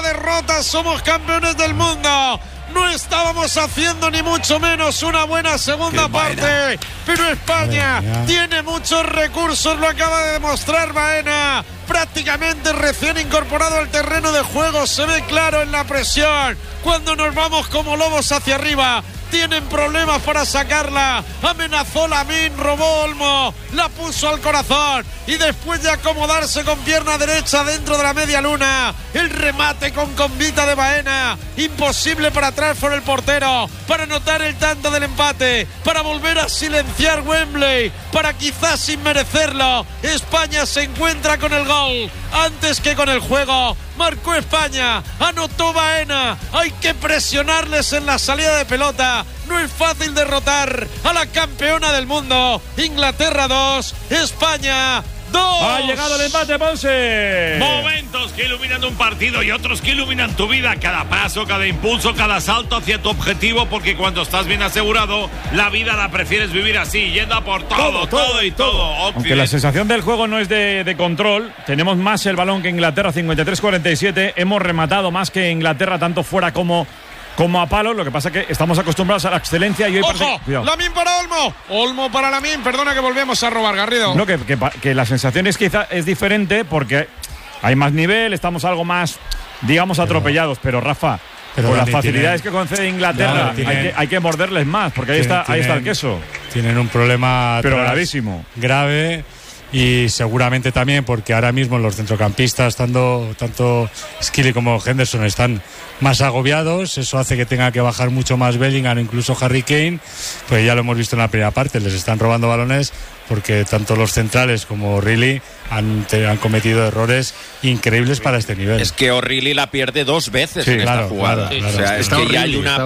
derrota, somos campeones del mundo. No estábamos haciendo ni mucho menos una buena segunda parte, pero España tiene muchos recursos, lo acaba de demostrar Baena, prácticamente recién incorporado al terreno de juego, se ve claro en la presión, cuando nos vamos como lobos hacia arriba. Tienen problemas para sacarla. Amenazó Lamine, robó Olmo, la puso al corazón y después de acomodarse con pierna derecha dentro de la media luna, el remate con combita de Baena, imposible para atrás por el portero, para anotar el tanto del empate, para volver a silenciar Wembley, para quizás sin merecerlo. España se encuentra con el gol antes que con el juego. Marcó España, anotó Baena, hay que presionarles en la salida de pelota. No es fácil derrotar a la campeona del mundo. Inglaterra 2, España 2. Ha llegado el empate, Ponce. Momentos que iluminan un partido y otros que iluminan tu vida. Cada paso, cada impulso, cada salto hacia tu objetivo, porque cuando estás bien asegurado, la vida la prefieres vivir así, yendo a por todo y todo. Aunque la sensación del juego no es de control, tenemos más el balón que Inglaterra, 53-47. Hemos rematado más que Inglaterra, tanto fuera como a palo. Lo que pasa es que estamos acostumbrados a la excelencia y hoy ¡ojo! Lamine para Olmo. Olmo para Lamine. Perdona que volvemos a robar, Garrido. No, que la sensación es quizá es diferente porque hay más nivel, estamos algo más, digamos, atropellados. Pero Rafa, con las facilidades que concede Inglaterra, hay que morderles más, porque ahí está el queso. Tienen un problema pero gravísimo. Grave. Y seguramente también porque ahora mismo los centrocampistas, tanto Skilly como Henderson, están más agobiados. Eso hace que tenga que bajar mucho más Bellingham, incluso Harry Kane. Pues ya lo hemos visto en la primera parte, les están robando balones porque tanto los centrales como O'Reilly han cometido errores increíbles para este nivel. Es que O'Reilly la pierde 2 veces en esta jugada. Claro. O sea, es que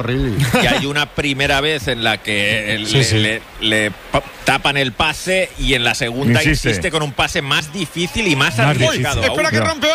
ya hay una primera vez en la que le tapan el pase y en la segunda insiste con un pase más difícil y más arriesgado. Espera que rompe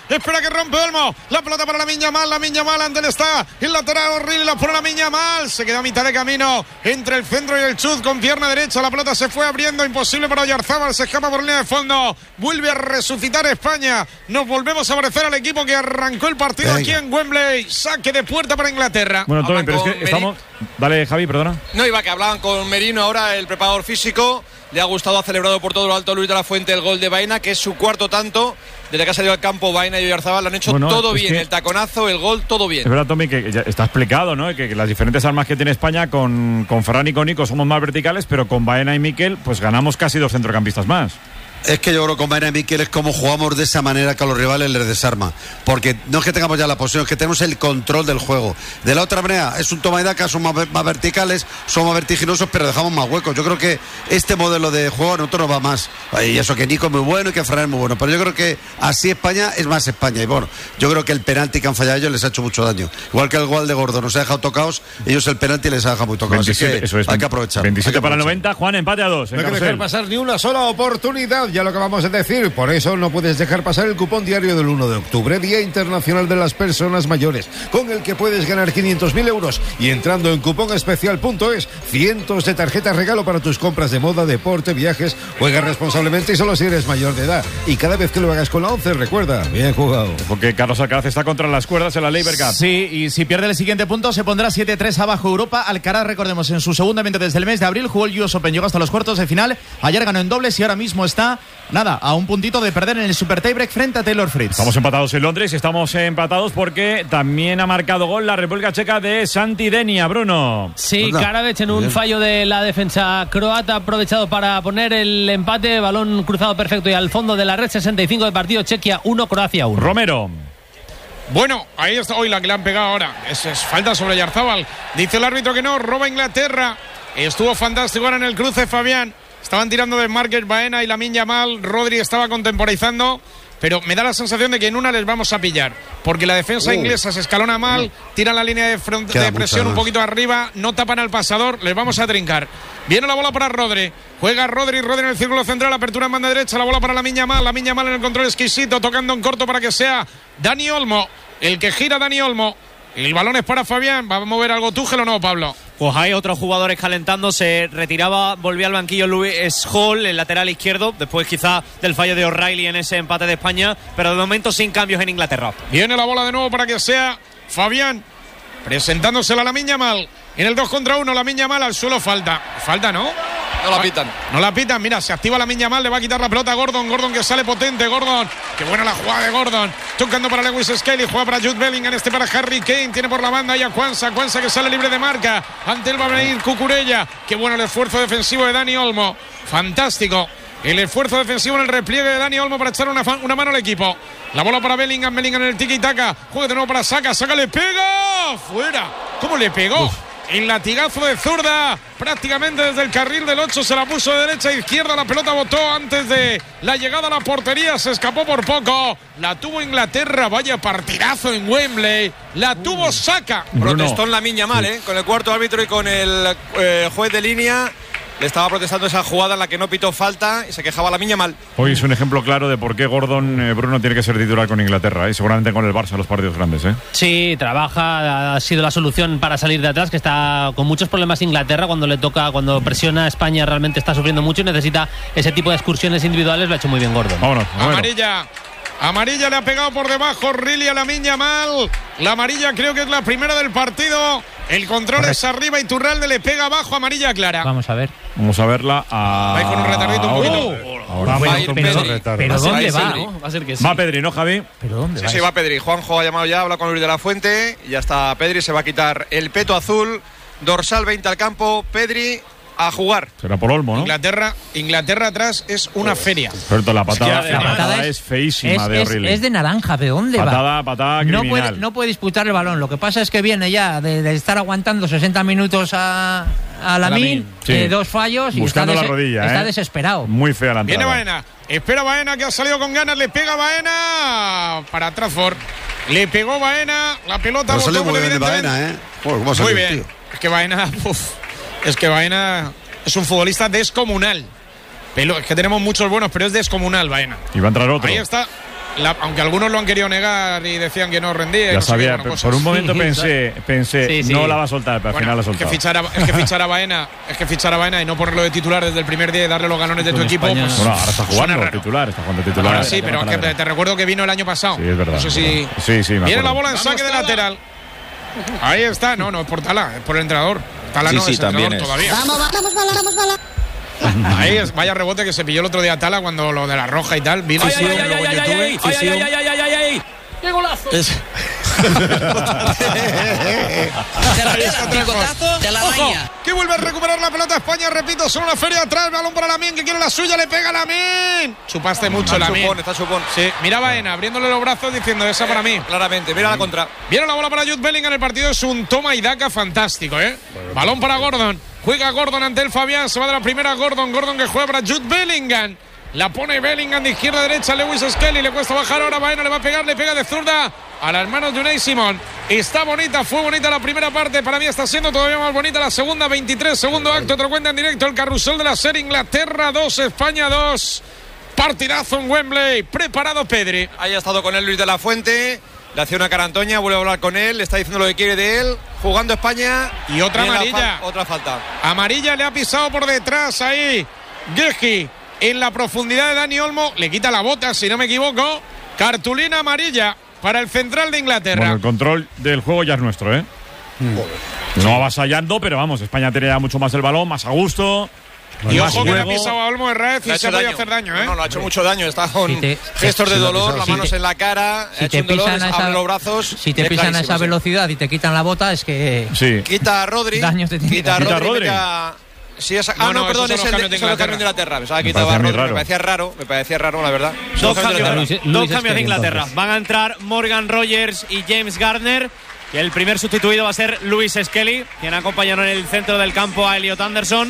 Olmo. La pelota para Lamine Yamal, ante él está el lateral O'Reilly, la pone Lamine Yamal, se queda a mitad de camino entre el centro y el chut con pierna derecha, la pelota se fue abriendo, imposible para Oyarzábal, se escapa por línea de fondo, vuelve a resucitar España, nos volvemos a parecer al equipo que arrancó el partido aquí en Wembley, saque de puerta para Inglaterra. Bueno, Tommy, pero es que estamos... Dale, Javi, perdona. No, iba que hablaban con Merino ahora, el preparador físico. Le ha gustado, ha celebrado por todo lo alto Luis de la Fuente el gol de Baena, que es su cuarto tanto. Desde que ha salido al campo, Baena y Oyarzábal lo han hecho todo bien. El taconazo, el gol, todo bien. Es verdad, Tommy, que ya está explicado, ¿no? Que las diferentes armas que tiene España con Ferran y con Nico somos más verticales, pero con Baena y Mikel pues ganamos casi 2 centrocampistas más. Es que yo creo que con Baena y Mikel es como jugamos de esa manera que a los rivales les desarma. Porque no es que tengamos ya la posición, es que tenemos el control del juego. De la otra manera, es un toma y daca, son más verticales, son más vertiginosos, pero dejamos más huecos. Yo creo que este modelo de juego a nosotros nos va más. Y eso que Nico es muy bueno y que Ferran es muy bueno. Pero yo creo que así España es más España. Y bueno, yo creo que el penalti que han fallado ellos les ha hecho mucho daño. Igual que el gol de Gordo nos ha dejado tocados, ellos el penalti les ha dejado muy tocados. 27, así que hay que aprovechar. 27 para el 90, Juan, empate a 2. No hay que dejar pasar ni una sola oportunidad, ya lo acabamos de decir. Por eso no puedes dejar pasar el cupón diario del 1 de octubre, Día Internacional de las Personas Mayores, con el que puedes ganar 500.000 euros. Y entrando en cuponespecial.es, cientos de tarjetas regalo para tus compras de moda, deporte, viajes. Juega responsablemente y solo si eres mayor de edad. Y cada vez que lo hagas con la 11, recuerda, bien jugado. Porque Carlos Alcaraz está contra las cuerdas en la Labour Cup. Sí, y si pierde el siguiente punto se pondrá 7-3 abajo Europa. Alcaraz, recordemos, en su segundo evento desde el mes de abril jugó el US Open, llegó hasta los cuartos de final. Ayer ganó en dobles y ahora mismo está, a un puntito de perder en el Super Tiebreak frente a Taylor Fritz. Estamos empatados en Londres y estamos empatados porque también ha marcado gol la República Checa de Santi Denia, Bruno. Sí, Karabec en un fallo de la defensa croata ha aprovechado para poner el empate, balón cruzado perfecto y al fondo de la red. 65 de partido, Chequia 1, Croacia 1. Romero. Bueno, ahí está hoy la que le han pegado ahora. Es falta sobre Oyarzábal. Dice el árbitro que no, roba Inglaterra. Estuvo fantástico ahora en el cruce, Fabián. Estaban tirando de Marcus Baena y Lamine Yamal. Rodri estaba contemporizando, pero me da la sensación de que en una les vamos a pillar, porque la defensa inglesa se escalona mal, tiran la línea de presión un poquito arriba, no tapan al pasador, les vamos a trincar. Viene la bola para Rodri, juega Rodri en el círculo central, apertura en banda derecha, la bola para Lamine Yamal en el control exquisito, tocando en corto para que sea Dani Olmo, el que gira Dani Olmo. El balón es para Fabián. ¿Va a mover algo Tuchel o no, Pablo? Pues hay otros jugadores calentando. Se retiraba, volvía al banquillo Luis Hall, el lateral izquierdo, después quizá del fallo de O'Reilly en ese empate de España, pero de momento sin cambios en Inglaterra. Viene la bola de nuevo para que sea Fabián presentándosela a Lamine Yamal. En el 2 contra 1, Lamine Yamal al suelo, falta, ¿no? No la pitan. No la pitan, mira, se activa Lamine Yamal, le va a quitar la pelota a Gordon. Gordon que sale potente, Gordon. Qué buena la jugada de Gordon. Tocando para Lewis Skelly, juega para Jude Bellingham, para Harry Kane. Tiene por la banda y a Kwanza que sale libre de marca. Ante él va a venir Cucurella. Qué bueno el esfuerzo defensivo de Dani Olmo. Fantástico. El esfuerzo defensivo en el repliegue de Dani Olmo para echar una mano al equipo. La bola para Bellingham en el tiki-taka. Juega de nuevo para Saka le pega. Fuera. ¿Cómo le pegó? El latigazo de zurda, prácticamente desde el carril del 8, se la puso de derecha a izquierda, la pelota botó antes de la llegada a la portería, se escapó por poco, la tuvo Inglaterra, vaya partidazo en Wembley, la tuvo Saka. Protestó en Lamine Yamal, con el cuarto árbitro y con el juez de línea. Le estaba protestando esa jugada en la que no pitó falta y se quejaba Lamine Yamal. Hoy es un ejemplo claro de por qué Gordon, Bruno, tiene que ser titular con Inglaterra, seguramente con el Barça en los partidos grandes. Sí, trabaja, ha sido la solución para salir de atrás, que está con muchos problemas Inglaterra cuando presiona a España, realmente está sufriendo mucho y necesita ese tipo de excursiones individuales, lo ha hecho muy bien Gordon. Vámonos. Amarilla le ha pegado por debajo Riley a Lamine Yamal. La amarilla creo que es la primera del partido. El control es arriba y Turralde le pega abajo, amarilla clara. Vamos a ver. Vamos a verla. Va con un retardito un poquito. Ahora va a ir Pedri. ¿Pero dónde va? Va a ser que sí. Va Pedri, ¿no, Javi? ¿Pero dónde Sí, va Pedri. Juanjo ha llamado ya, habla con Luis de la Fuente. Y ya está Pedri, se va a quitar el peto azul. Dorsal 20 al campo. Pedri a jugar. Será por Olmo, ¿no? Inglaterra atrás es una feria. Pero la patada es feísima de O'Reilly. Es de naranja, ¿de dónde va? Patada criminal. No puede disputar el balón. Lo que pasa es que viene ya de estar aguantando 60 minutos a Lamine, sí. 2 fallos buscando y la rodilla. Está desesperado. Muy fea la entrada. Viene Baena. Espera Baena, que ha salido con ganas. Le pega Baena para Trafford. Le pegó Baena. La pelota botó muy bien de Baena, muy bien. Tío. Es que Baena es un futbolista descomunal. Es que tenemos muchos buenos, pero es descomunal Baena. Y va a entrar otro. Ahí está. Aunque algunos lo han querido negar y decían que no rendía. Ya sabía, por un momento pensé sí. no la va a soltar, pero al final la ha soltado. Es que fichar a Baena y no sé si titular desde el primer día y darle los galones de tu equipo. Pues, bueno, ahora está jugando titular. Ahora sí, pero es que te recuerdo que vino el año pasado. Sí, es verdad. No sé si... Sí, me viene la bola en saque de lateral. Ahí está, no es por Tala, es por el entrenador. Tala no es también entrenador es. Todavía. Vamos, bala. Ahí es, vaya rebote que se pilló el otro día Tala cuando lo de la roja y tal. Vino ¡Ay! ¡Qué golazo! De la maña. Que vuelve a recuperar la pelota España, repito, son una feria atrás, balón para Lamine, que quiere la suya, le pega Lamine. Chupaste mucho Lamine. Está chupón. Sí, mira Baena, abriéndole los brazos diciendo esa para mí. Claramente, mira la contra. Viene la bola para Jude Bellingham, el partido es un toma y daca fantástico, Balón para Gordon, juega Gordon ante el Fabián, se va de la primera Gordon que juega para Jude Bellingham. La pone Bellingham de izquierda a derecha, Lewis Skelly, le cuesta bajar ahora, Baena le va a pegar, le pega de zurda a las manos de Unai Simón. Está bonita, fue bonita la primera parte, para mí está siendo todavía más bonita la segunda, 23, segundo acto, otro cuenta en directo, el carrusel de la serie, Inglaterra 2, España 2. Partidazo en Wembley, preparado Pedri. Ahí ha estado con él Luis de la Fuente, le hace una cara a Antoña, vuelve a hablar con él, le está diciendo lo que quiere de él, jugando España. Y otra amarilla. Otra falta. Amarilla, le ha pisado por detrás ahí Gueji. En la profundidad de Dani Olmo, le quita la bota, si no me equivoco. Cartulina amarilla para el central de Inglaterra. Bueno, el control del juego ya es nuestro, No avasallando, pero vamos, España tenía mucho más el balón, más a gusto. Y ojo que le ha pisado a Olmo Herrez y se puede hacer daño, No, ha hecho mucho daño, está con gestos de dolor, las manos en la cara, si te pisan abre los brazos. Si te pisan a esa velocidad y te quitan la bota, es que... Sí. Quita a Rodri. Quita a Rodri. Sí, perdón, es el de Inglaterra. Me parecía raro, la verdad. Dos cambios de Inglaterra. Van a entrar Morgan Rogers y James Garner. Y el primer sustituido va a ser Lewis Skelly, quien acompañó en el centro del campo a Elliot Anderson.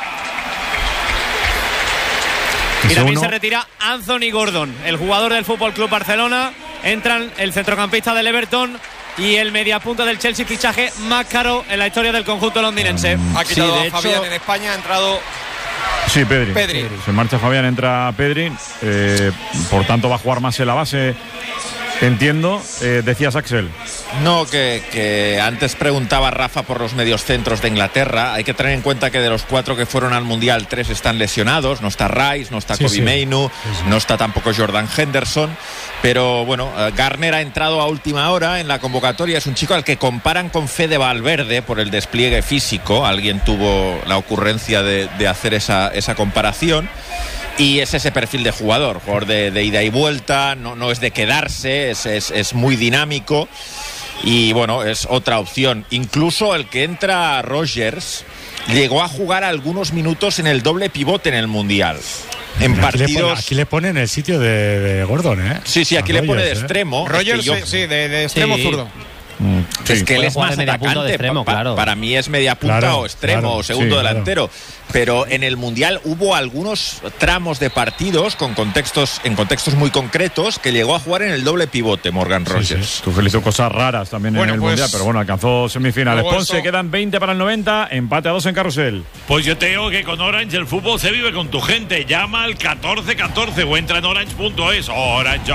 Y también se retira Anthony Gordon, el jugador del Fútbol Club Barcelona. Entran el centrocampista del Everton y el mediapunta del Chelsea, fichaje más caro en la historia del conjunto londinense. Ha quitado a Fabián en España, ha entrado... Sí, Pedri. Se marcha Fabián, entra Pedri. Por tanto va a jugar más en la base Entiendo, decías Axel. No, que antes preguntaba Rafa por los mediocentros de Inglaterra. Hay que tener en cuenta que de los 4 que fueron al Mundial, 3 están lesionados. No está Rice, no está Kobbie Mainoo, no está tampoco Jordan Henderson. Pero bueno, Garner ha entrado a última hora en la convocatoria. Es un chico al que comparan con Fede Valverde por el despliegue físico. Alguien tuvo la ocurrencia de hacer esa comparación. Y es ese perfil de jugador de ida y vuelta, no es de quedarse, es muy dinámico y bueno, es otra opción. Incluso el que entra Rogers llegó a jugar algunos minutos en el doble pivote en el Mundial. En partidos. Aquí le pone en el sitio de Gordon, ¿eh? Sí, aquí le pone de extremo. Rogers, de extremo zurdo. Es que él es más atacante, extremo, para mí es media punta o extremo o segundo delantero. Pero en el Mundial hubo algunos tramos de partidos en contextos muy concretos que llegó a jugar en el doble pivote Morgan Rogers. Tuchel hizo cosas raras también en el Mundial, pero bueno, alcanzó semifinales. Ponce, quedan 20 para el 90, empate a 2 en Carrusel. Pues yo te digo que con Orange el fútbol se vive con tu gente. Llama al 1414 o entra en orange.es. Orange.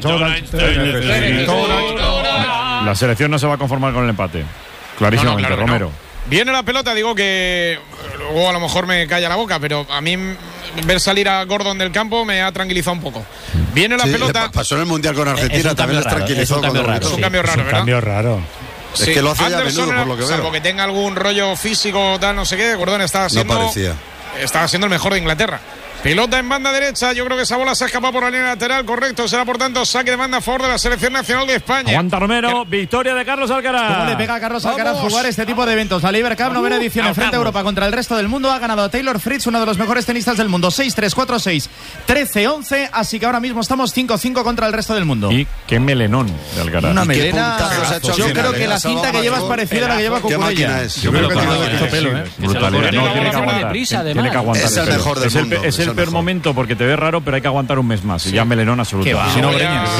La selección no se va a conformar con el empate. Clarísimamente, claro, Romero. Viene la pelota, digo que luego a lo mejor me calla la boca, pero a mí ver salir a Gordon del campo me ha tranquilizado un poco. Viene la pelota. Pasó en el Mundial con Argentina, también les tranquilizó. Es un cambio raro, ¿verdad? Un cambio raro. Es que lo hace ya a menudo, por lo que veo. Salvo que tenga algún rollo físico, tal, no sé qué, Gordon estaba siendo el mejor de Inglaterra. Pelota en banda derecha, yo creo que esa bola se ha escapado por la línea lateral, correcto, será por tanto saque de banda a favor de la Selección Nacional de España. Aguanta Romero, victoria de Carlos Alcaraz. ¿Cómo le pega a Carlos Alcaraz jugar este tipo de eventos? La Liber Cup, novena edición en frente a Europa contra el resto del mundo, ha ganado a Taylor Fritz, uno de los mejores tenistas del mundo, 6-3, 4-6, 13-11, así que ahora mismo estamos 5-5 contra el resto del mundo. Y qué melenón de Alcaraz. Una melena, yo creo que la cinta que lleva es parecida a la que lleva Cucurella. Yo creo que tiene mucho pelo, brutalidad, no, tiene que aguantar. Tiene que aguantar. Es el mejor del mundo. Es el peor momento porque te ves raro, pero hay que aguantar un mes más. Y ya melenón absoluto. Si no greñas.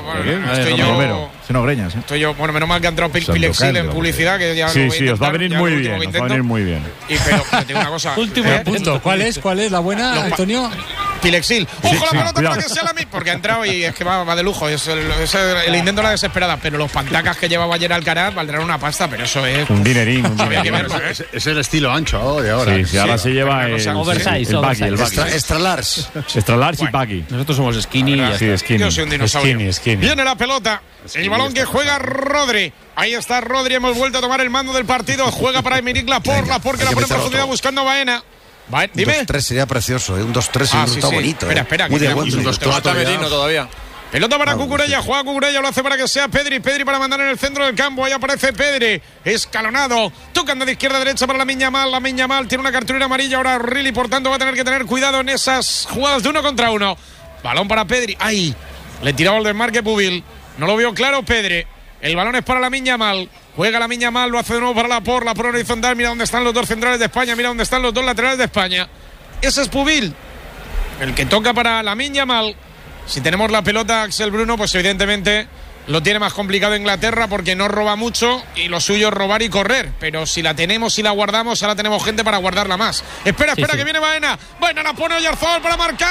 Si no greñas. Estoy yo, bueno, menos mal que ha entrado Pilexil en publicidad. Que ya sí, os va a venir muy bien. Os va a venir muy bien. Pero te digo una cosa. Último punto. ¿Cuál es la buena, Antonio? Pilexil. ¡Ojo la pelota para que sea la misma! Porque ha entrado y es que va de lujo. Es el intento de la desesperada. Pero los pantacas que llevaba ayer Alcaraz valdrán una pasta, pero eso es. Un dinerín. Es el estilo ancho de ahora. Sí, ahora se lleva el baggy. Extra large. Extra large y baggy. Nosotros somos skinny. Sí, skinny. Yo soy un dinosaurio. Skinny. Viene la pelota. El balón que juega Rodri. Ahí está Rodri. Hemos vuelto a tomar el mando del partido. Juega para Emerick Laporte porque la pone en profundidad buscando a Baena. Dime. Un 2-3 sería precioso, un 2-3 está bonito. Espera, muy que de buen un 2-3 Merino todavía. Pelota para Cucurella, juega Cucurella, lo hace para que sea Pedri para mandar en el centro del campo, ahí aparece Pedri, escalonado, tocando de izquierda a derecha para Lamine Yamal tiene una cartulina amarilla ahora Riley, por tanto va a tener que tener cuidado en esas jugadas de 1 contra 1. Balón para Pedri, ¡ay! Le tiraba el desmarque Pubil, no lo vio claro Pedri. El balón es para Lamine Yamal. Juega Lamine Yamal, lo hace de nuevo para Laporte horizontal. Mira dónde están los dos centrales de España. Mira dónde están los dos laterales de España. Ese es Pubil, el que toca para Lamine Yamal. Si tenemos la pelota, Axel Bruno, pues evidentemente lo tiene más complicado Inglaterra porque no roba mucho y lo suyo es robar y correr. Pero si la tenemos y la guardamos, ahora tenemos gente para guardarla más. Espera, que viene Baena. Baena la pone Oyarzabal para marcar.